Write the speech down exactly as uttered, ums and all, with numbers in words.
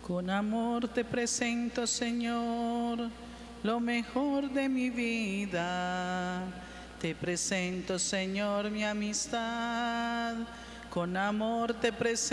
Con amor te presento, Señor, lo mejor de mi vida. Te presento, Señor, mi amistad. Con amor te presento.